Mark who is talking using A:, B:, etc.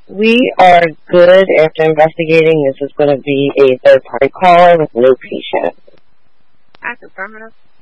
A: We are good after investigating. This is going to be a third-party caller with no patient.
B: That's affirmative.